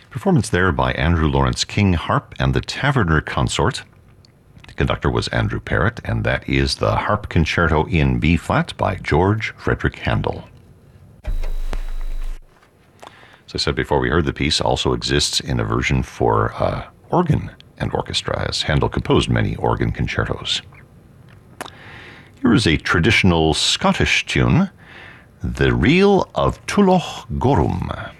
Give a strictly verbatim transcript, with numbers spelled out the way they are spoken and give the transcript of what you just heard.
Performance there by Andrew Lawrence King Harp and the Taverner Consort. The conductor was Andrew Parrott, and that is the Harp Concerto in B-flat by George Frederick Handel. As I said before, we heard the piece also exists in a version for uh, organ and orchestra, as Handel composed many organ concertos. Here is a traditional Scottish tune, The Reel of Tulloch Gorum.